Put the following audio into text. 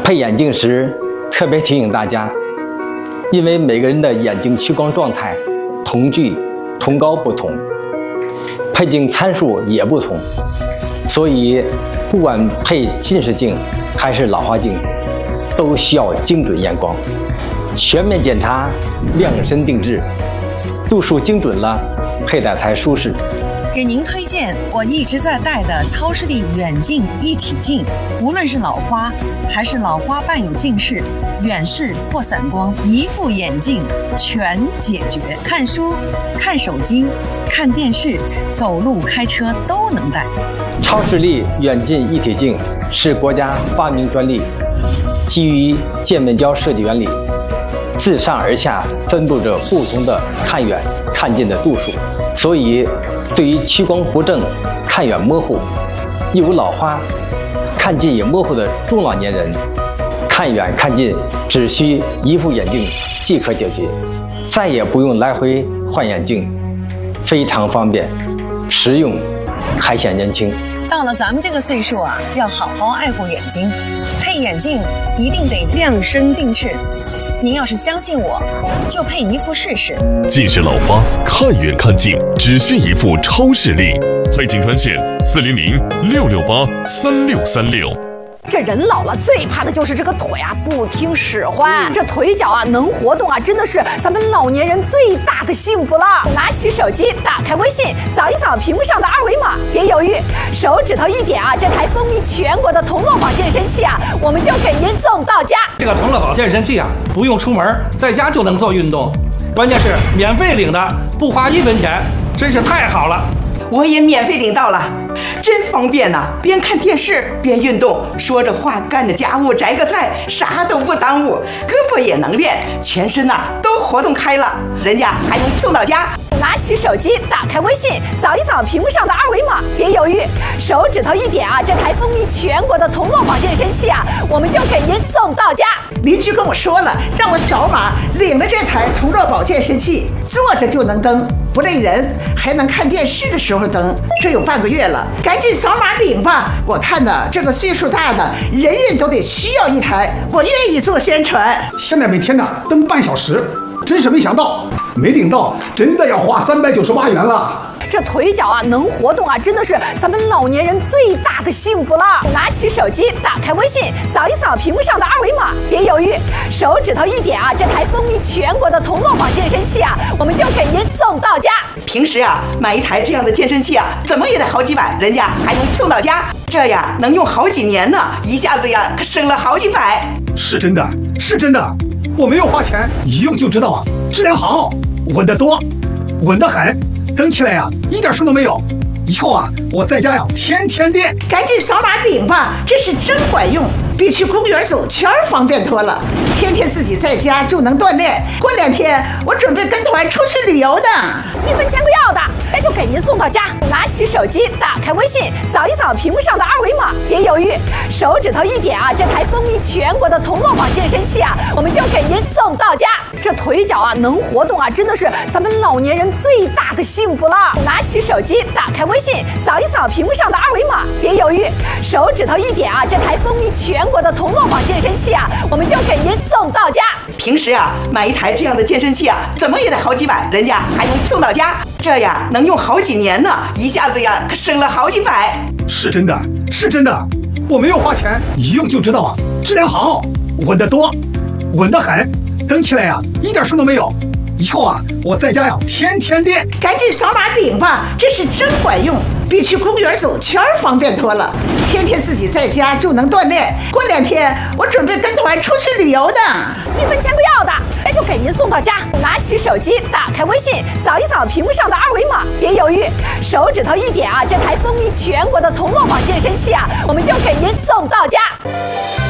配眼镜时特别提醒大家，因为每个人的眼睛屈光状态、瞳距、瞳高不同，配镜参数也不同，所以不管配近视镜还是老花镜，都需要精准验光，全面检查，量身定制，度数精准了，佩戴才舒适。 给您推荐我一直在戴的超视力远近一体镜，无论是老花还是老花伴有近视、远视或散光，一副眼镜全解决。看书、看手机、看电视、走路、开车都能戴。 超视力远近一体镜是国家发明专利，基于渐面胶设计原理，自上而下分布着不同的看远、看近的度数，所以对于屈光不正、看远模糊、有老花、看近也模糊的中老年人，看远看近只需一副眼镜即可解决，再也不用来回换眼镜，非常方便、实用，还显年轻。 到了咱们这个岁数啊，要好好爱护眼睛，配眼镜一定得量身定制。您要是相信我，就配一副试试。 近视老花，看远看近只需一副超视力，配镜专线400-668-3636。 这人老了最怕的就是这个腿啊不听使唤，这腿脚啊能活动啊，真的是咱们老年人最大的幸福了。拿起手机，打开微信，扫一扫屏幕上的二维码，别犹豫，手指头一点啊，这台风靡全国的同乐宝健身器啊，我们就给您送到家。 这个同乐宝健身器啊，不用出门，在家就能做运动，关键是免费领的，不花1分钱，真是太好了。 我也免费领到了，真方便呐！边看电视边运动，说着话干着家务，摘个菜，啥都不耽误，胳膊也能练，全身呐都活动开了，人家还能送到家。 拿起手机，打开微信，扫一扫屏幕上的二维码，别犹豫，手指头一点啊，这台风靡全国的同乐宝健身器啊，我们就给您送到家。 邻居跟我说了，让我扫码领了这台同乐宝健身器，坐着就能蹬，不累人，还能看电视的时候蹬。这有半个月了，赶紧扫码领吧！我看呢，这个岁数大的人人都得需要一台，我愿意做宣传。 现在每天呢蹬半小时，真是没想到，没领到真的要花398元了。 这腿脚啊能活动啊，真的是咱们老年人最大的幸福了。拿起手机，打开微信，扫一扫屏幕上的二维码，别犹豫，手指头一点啊，这台风靡全国的同乐宝健身器啊，我们就给您送到家。 平时啊买一台这样的健身器啊，怎么也得好几百，人家还能送到家，这呀能用好几年呢，一下子呀可省了好几百。 是真的，是真的，我没有花钱，一用就知道啊，质量好，稳得多，稳得很。蹬起来呀，一点声都没有。以后啊，我在家呀，天天练。 赶紧扫码领吧，这是真管用，比去公园走圈方便多了。天天自己在家就能锻炼，过2天我准备跟团出去旅游的 ，1分钱不要的，那就给您送到家。拿起手机，打开微信，扫一扫屏幕上的二维码，别犹豫，手指头一点啊，这台风靡全国的同乐宝健身器啊，我们就给您送到家。这腿脚啊能活动啊，真的是咱们老年人最大的幸福了。拿起手机，打开微信，扫一扫屏幕上的二维码，别犹豫，手指头一点啊，这台风靡全国的同乐宝健身器啊，我们就给您送到家。 平时啊买一台这样的健身器啊，怎么也得好几百，人家还能送到家，这呀能用好几年呢，一下子呀可省了好几百。 是真的，是真的，我没有花钱，一用就知道啊，质量好，稳得多，稳得很。蹬起来呀，一点声都没有。以后啊，我在家呀，天天练。 赶紧扫码领吧，这是真管用，比去公园走圈方便多了。天天自己在家就能锻炼，过2天我准备跟团出去旅游的 ，1分钱不要的，那就给您送到家。拿起手机，打开微信，扫一扫屏幕上的二维码，别犹豫，手指头一点啊，这台风靡全国的同乐宝健身器啊，我们就给您送到家。